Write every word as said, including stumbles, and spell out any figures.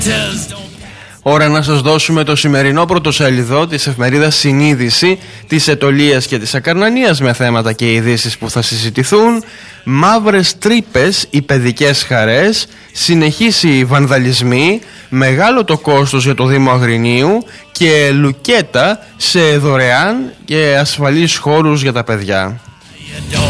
Ώρα να σας δώσουμε το σημερινό πρωτοσέλιδο της εφημερίδας Συνείδηση, της Ετωλείας και της Ακαρνανίας, με θέματα και ειδήσεις που θα συζητηθούν. Μαύρες τρύπες, οι παιδικές χαρές, συνεχίσει οι βανδαλισμοί, μεγάλο το κόστος για το Δήμο Αγρινίου και λουκέτα σε δωρεάν και ασφαλείς χώρους για τα παιδιά.